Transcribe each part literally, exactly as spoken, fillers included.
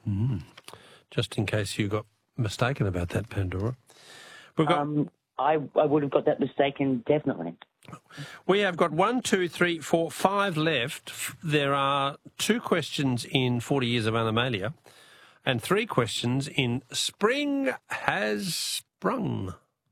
Mm. Just in case you got mistaken about that, Pandora. We've got... Um, I, I would have got that mistaken, definitely. We have got one, two, three, four, five left. There are two questions in forty Years of Animalia and three questions in Spring Has Sprung.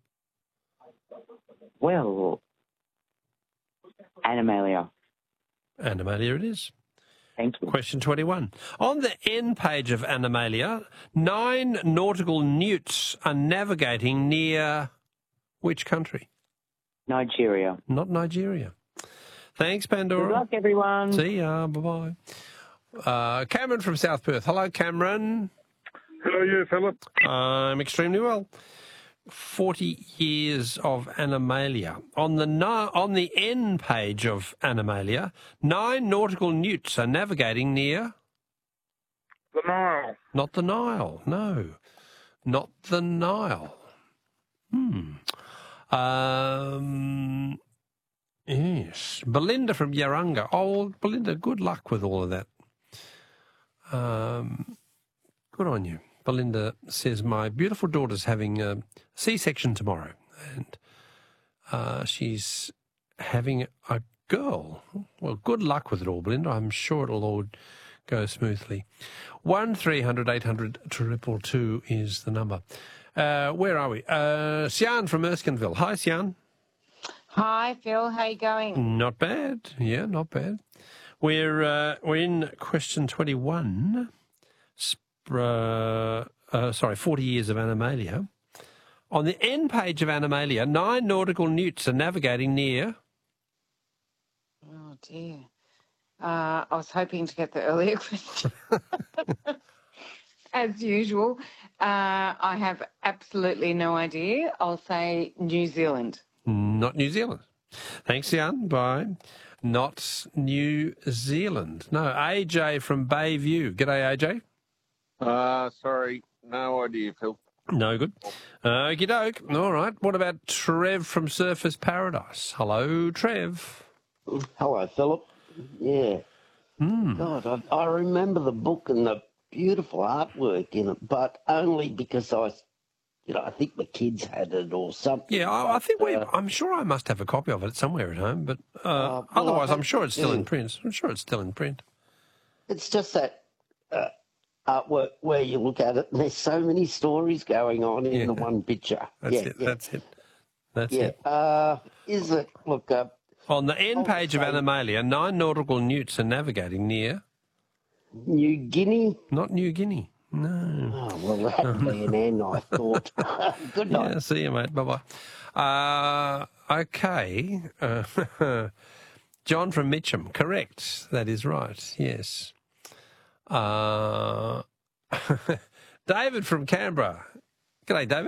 Well, Animalia. Animalia it is. Thank you. Question twenty-one. On the end page of Animalia, nine nautical newts are navigating near which country? Nigeria. Not Nigeria. Thanks, Pandora. Good luck, everyone. See ya. Bye-bye. Uh, Cameron from South Perth. Hello, Cameron. Hello, you Philip. I'm extremely well. forty Years of Animalia. On the no, on the end page of Animalia, nine nautical newts are navigating near... The Nile. Not the Nile, no. Not the Nile. Hmm. Um, yes. Belinda from Yarrunga. Oh, Belinda, good luck with all of that. Um, good on you. Belinda says, my beautiful daughter's having a C-section tomorrow, and uh, she's having a girl. Well, good luck with it all, Belinda. I'm sure it'll all go smoothly. One three hundred eight hundred triple two is the number. Uh, where are we? Uh, Sian from Erskineville. Hi, Sian. Hi, Phil. How you going? Not bad. Yeah, not bad. We're uh, we're in question twenty-one. Uh, uh, sorry, forty Years of Animalia. On the end page of Animalia, nine nautical newts are navigating near... Oh, dear. Uh, I was hoping to get the earlier question. As usual. Uh, I have absolutely no idea. I'll say New Zealand. Not New Zealand. Thanks, Jan. Bye. Not New Zealand. No, A J from Bayview. G'day, A J. Uh, sorry, no idea, Phil. No good. Okie doke. All right. What about Trev from Surfers Paradise? Hello, Trev. Hello, Philip. Yeah. Mm. God, I, I remember the book and the beautiful artwork in it, but only because I, you know, I think the kids had it or something. Yeah, I, I think we. uh, I'm sure I must have a copy of it somewhere at home, but uh, uh, well, otherwise, I I'm sure it's still yeah. in print. I'm sure it's still in print. It's just that uh, artwork where you look at it and there's so many stories going on in Yeah. the one picture. That's yeah, it. yeah. That's it. That's yeah. it. Uh, is it, look, uh, On the end I'll page of say- Animalia, nine nautical newts are navigating near... New Guinea? Not New Guinea. No. Oh, well, that'd be an N, I thought. Good night. Yeah, see you, mate. Bye-bye. Uh, okay. Uh, John from Mitcham. Correct. That is right. Yes. Uh, David from Canberra. G'day, David.